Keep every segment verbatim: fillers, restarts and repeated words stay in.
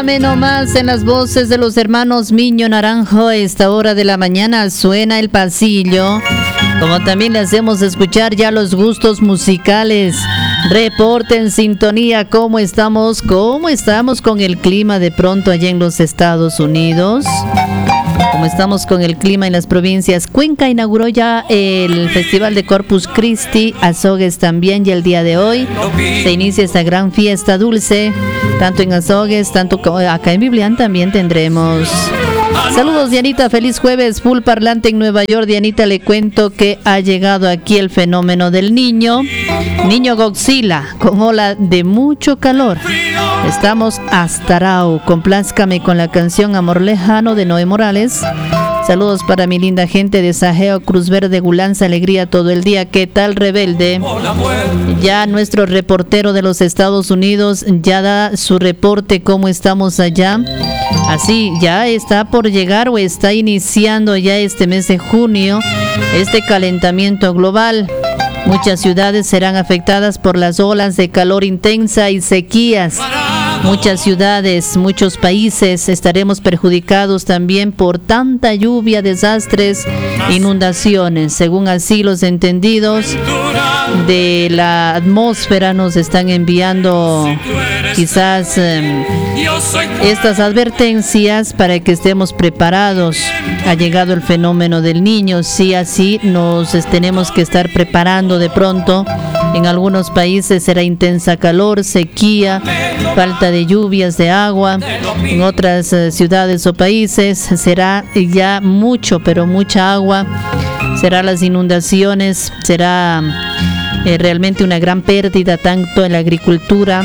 Menos más en las voces de los hermanos Miño Naranjo. A esta hora de la mañana suena el pasillo, como también le hacemos escuchar ya los gustos musicales. Reporte en sintonía, ¿cómo estamos? ¿Cómo estamos con el clima de pronto allá en los Estados Unidos? ¿Cómo estamos con el clima en las provincias? Cuenca inauguró ya el Festival de Corpus Christi, Azogues también, y el día de hoy se inicia esta gran fiesta dulce, tanto en Azogues, tanto acá en Biblián también tendremos. Saludos, Dianita, feliz jueves, full parlante en Nueva York. Dianita, le cuento que ha llegado aquí el fenómeno del niño, niño Godzilla, con ola de mucho calor. Estamos hasta Arau. Complázcame con la canción Amor Lejano de Noé Morales. Saludos para mi linda gente de Sajeo, Cruz Verde, Gulanza, alegría todo el día. ¿Qué tal, rebelde? Ya nuestro reportero de los Estados Unidos ya da su reporte, cómo estamos allá. Así, ya está por llegar o está iniciando ya este mes de junio este calentamiento global. Muchas ciudades serán afectadas por las olas de calor intensa y sequías. Muchas ciudades, muchos países estaremos perjudicados también por tanta lluvia, desastres, inundaciones. Según así los entendidos de la atmósfera nos están enviando quizás eh, estas advertencias para que estemos preparados. Ha llegado el fenómeno del niño, sí, así nos tenemos que estar preparando de pronto. En algunos países será intensa calor, sequía, falta de lluvias, de agua. En otras eh, ciudades o países será ya mucho, pero mucha agua. Será las inundaciones, será eh, realmente una gran pérdida tanto en la agricultura.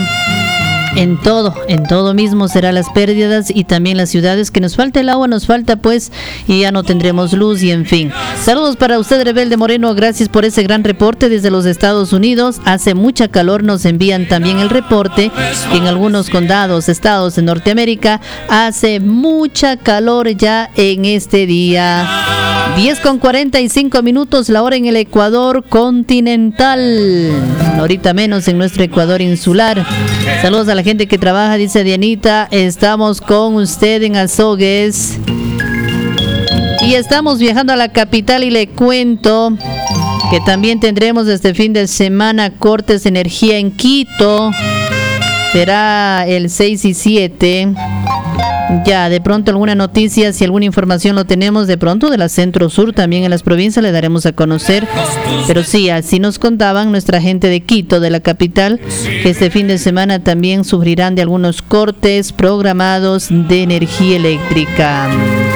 En todo, en todo mismo será las pérdidas, y también las ciudades, que nos falta el agua, nos falta pues, y ya no tendremos luz, y en fin. Saludos para usted, Rebelde Moreno, gracias por ese gran reporte desde los Estados Unidos. Hace mucha calor, nos envían también el reporte que en algunos condados, estados de Norteamérica, hace mucha calor ya en este día. diez con cuarenta y cinco minutos, la hora en el Ecuador continental, ahorita menos en nuestro Ecuador insular. Saludos a la gente que trabaja, dice Dianita, estamos con usted en Azogues y estamos viajando a la capital, y le cuento que también tendremos este fin de semana cortes de energía en Quito. Será el seis y siete. Ya, de pronto alguna noticia, si alguna información lo tenemos de pronto de la Centro Sur, también en las provincias le daremos a conocer. Pero sí, así nos contaban nuestra gente de Quito, de la capital, que este fin de semana también sufrirán de algunos cortes programados de energía eléctrica.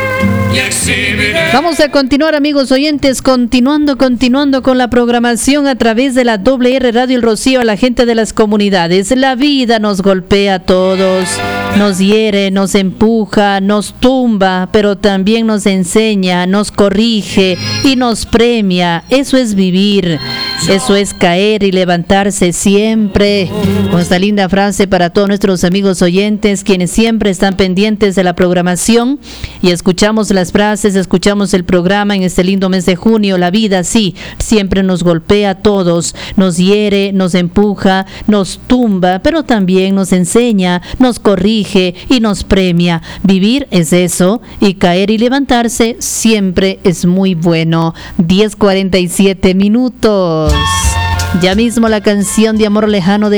Vamos a continuar, amigos oyentes, continuando, continuando con la programación a través de la doble R Radio El Rocío a la gente de las comunidades. La vida nos golpea a todos, nos hiere, nos empuja, nos tumba, pero también nos enseña, nos corrige y nos premia. Eso es vivir, eso es caer y levantarse siempre. Con esta linda frase para todos nuestros amigos oyentes, quienes siempre están pendientes de la programación y escuchamos las frases, escuchamos el programa en este lindo mes de junio. La vida, sí, siempre nos golpea a todos, nos hiere, nos empuja, nos tumba, pero también nos enseña, nos corrige y nos premia. Vivir es eso, y caer y levantarse siempre es muy bueno. diez cuarenta y siete minutos. Ya mismo la canción de Amor Lejano de